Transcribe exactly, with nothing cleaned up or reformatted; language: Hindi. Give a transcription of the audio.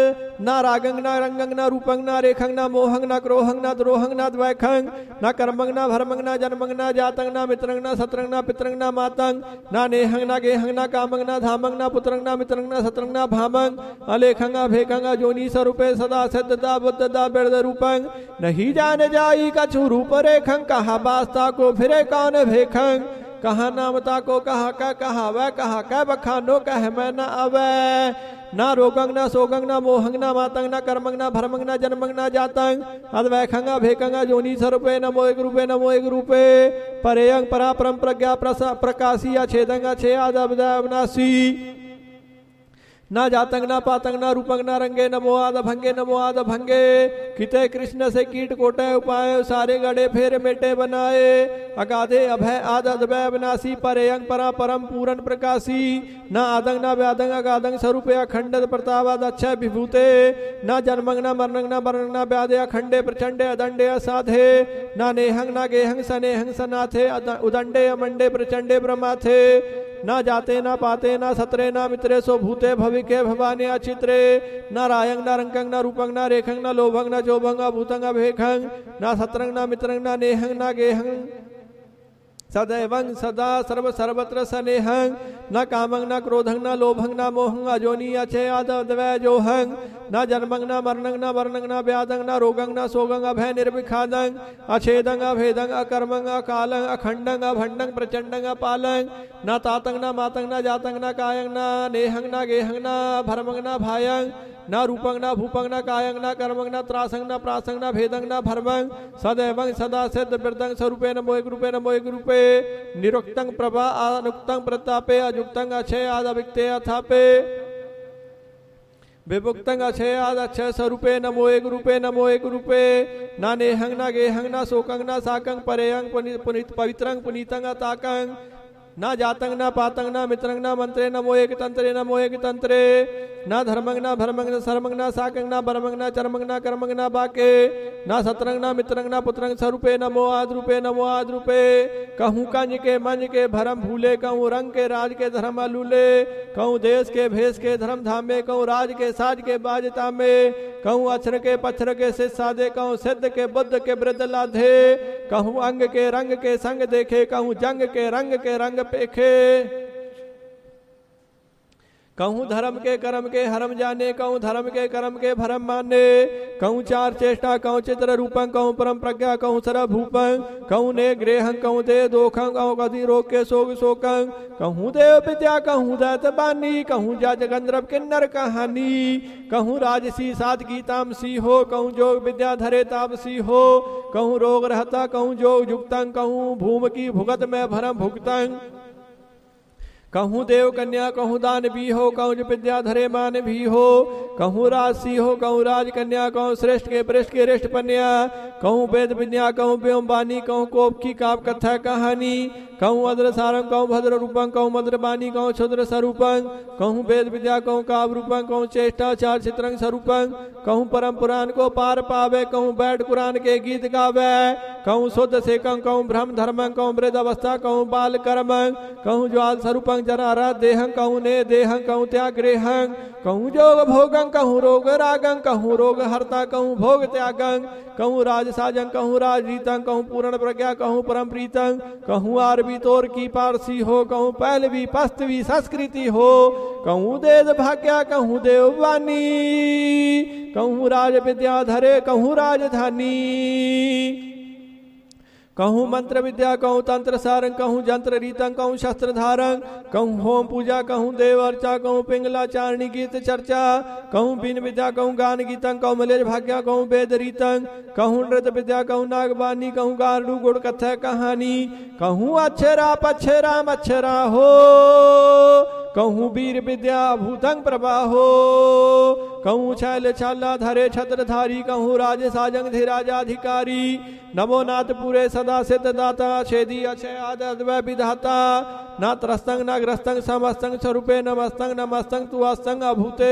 ना रागंग ना रंगंग ना रूपंग ना रेखंग ना मोहंग ना क्रोहंग ना द्रोहंग ना द्वैखंग ना कर्मंग ना भरमंग ना जन्मंग ना जातंग ना मित्रंग ना सत्रंग ना पितरंग ना मातंग ना नेहंग ना गेहंग ना कामंग ना धामंग ना पुत्रंग ना मित्रंग ना सत्रंग ना भामंग अलेखंग भेखंग जोनी स्वरूपे सदा सिद्धता बुद्धता बिरद रूपंग नहीं जाने जाई कछु रूप रेखंग कहा बास्ता को फिरे कौन भेखंग कहा नामता को कहा का कहा वह कहा कै बखानो कह मैं न अवै ना रोगंग ना सोगंग ना मोहंग ना मातंग ना कर्मंग ना भरमंग ना जन्मंग ना जातंग अद्वैखंग भेखंग जोनी स्वरूपे नमो एक रूपे नमो एक रूपे परेयंग परा परम प्रज्ञा प्रकाशी अछेदंग अछे आदि ना जातंग ना पातंग ना रूपंग ना रंगे नमो आद भंगे नमो आद भंगे किते कृष्ण से कीट कोटे उपाय सारे गड़े फेर मेटे बनाए अगाधे अभय आद अद्वय अविनाशी परेयंग परा परम पूरन प्रकाशी ना आदंग ना व्यादंग अगादंग स्वरूप अखंड प्रतावाद अक्षय विभूते ना जन्मंग ना मरणंग ना मरणंग ना व्यादे अखंडे प्रचंडे अदंडे असाधे ना नेहंग ना गेहंग सनेहंग सनाथे उदंडे अमंडे प्रचंडे ब्रह्माथे ना जाते ना पाते ना सतरे ना मित्रे सो भूते भविके भवाने अचित्रे ना रायंग ना रंगंग ना रूपंग ना रेखंग ना लोभंग ना जोभंग भूतंग भेखंग ना सतरंग ना मित्रंग ना नेहंग ना गेहंग सदैवंग सदा सर्व सर्वत्र सनेहंग न कामंग न क्रोधंग न लोभंग न मोहंग अजोनी अचे आदवय जोहंग न जन्मंग न मरणंग न वर्णंग न व्यादंग न रोगंग न सोगंग अभय निर्विखादंग अछेदंग अभेदंग अकर्मंग अकालंग अखंडंग अभंडंग प्रचंडंग पालंग न तातंग न मातंग न जातंग न कायंग न नेहंग न गेहंग न भरमंग न भायंग न रूपंग न भूपंग न कायंग न कर्मंग न त्रासंग न प्रासंग न भेदंग न भरमंग सदैवंग सदा सिद्ध बिरदंग स्वरूपे नमो एक रूपे नमो एक रूपे निरुक्तंग प्रभा अनुक्तंग प्रतापे अजुक्तंग अक्षय आदविक्ते अथापे विभुक्तंग अक्षय आद अक्षय स्वरूपे नमो एक रूपे नमो एक रूपे ना नेहंग ना गेहंग ना शोकंग ना साकंग परेयंग पुनीत पवित्रंग पुनीतंग अताकंग ना जातंग ना पातंग ना मित्रंग ना मंत्रे नमो एक तंत्रे नमो एक तंत्रे ना धर्मंग ना भरमंग ना सरमंग ना साकंग ना बरमंग ना चरमंग ना कर्मंग ना बाके ना सतरंग ना मित्रंग ना पुत्रंग स्वरूपे नमो आद रूपे नमो आद रूपे कहूँ कंज के मंज के भरम भूले कहूँ रंग के राज के धर्म अलूले कहूँ देश के भेष के धर्म धामे कहूँ राज के साज के बाजता में कहूँ अक्षर के पत्थर के सिद्ध साधे कहूँ सिद्ध के बुद्ध के वृद्ध लाधे कहूँ अंग के रंग के संग देखे कहूँ जंग के रंग के रंग पेखे कहूँ धर्म के कर्म के हरम जाने कहूँ धर्म के कर्म के भरम माने कहूँ चार चेष्टा कहूँ चित्र रूपं कहूँ परम प्रज्ञा कहूँ सरभ भूपं कहूँ ने गृहं कहूँ दे दोखं कहूँ कति रोग के सोग शोकं कहूँ देव विद्या कहूँ दैत बानी कहूँ जज गंधर्व किन्नर कहानी कहूँ राजसी सादगी तामसी हो कहूँ जोग विद्या धरे तापसी हो कहूँ रोग रहता कहूँ जोग जुक्तंग कहूँ भूम की भुगत में भरम भुगतंग कहूँ देव कन्या कहूँ दान भी हो कहूँ जो विद्या धरे मान भी हो कहूँ राजसी हो कहूँ राज कन्या कहूँ श्रेष्ठ के पृष्ठ के रेष्ठ पन्या कहूँ वेद विद्या कहूँ व्योम बानी कहूँ कोप की काप कथा कहानी कहूँ अद्र सारंग कहूँ भद्र रूपं कहूँ मद्र बानी कहूँ क्षुद्र स्वरूपं कहूँ वेद विद्या कहूँ काव रूपं कहूँ चेष्टा चार चित्रंग स्वरूपं कहूँ परम पुराण को पार पावे कहूँ बैठ कुरान के गीत गावे कहूँ शुद्ध सेकं कहूँ भ्रम धर्मं कहूँ वृद्ध अवस्था कहूँ बाल कर्मं कहूँ ज्वाल स्वरूपं जरा देहं कहूँ ने देहं कहूँ त्याग्रेहं कहूँ जोग भोगं कहूँ रोग रागं कहूँ रोग हरता कहूँ भोग त्यागं कहूँ राज साजं कहूँ राज रीतं कहूँ पूर्ण प्रज्ञा कहूँ परम प्रीतं कहूँ आरबी तोर की पारसी हो कहूँ पहलवी पस्तवी संस्कृति हो कहूँ देव भाग्या कहूँ देववानी कहूँ राज विद्या धरे कहूँ राजधानी कहूँ मंत्र विद्या कहूँ तंत्र सारंग कहूँ जंत्र रीतं कहूँ शस्त्र धारंग कहूँ होम पूजा कहूँ देव अर्चा कहूँ पिंगला चारणी गीत चर्चा कहूँ बीन विद्या कहूँ गान गीतं कहूँ मलेज भाग्या कहूँ वेद रीतं कहूँ नृत्य विद्या कहूँ नागबानी कहूँ गारडू गुड़ कथा कहानी कहूँ अक्षरा पक्षरा मच्छरा हो कहूँ वीर विद्या भूतंग प्रभा हो कहूँ छैल छाला धरे छत्रधारी कहूँ राज साजंग धीराजाधिकारी नमो नाथ पूरे सदा सिद्ध दाता छेदी अक्षय आदि विधाता न त्रस्तंग न ग्रस्तंग समस्तंग स्वरूपे नमस्तंग नमस्तंग तु अस्तंग अभूते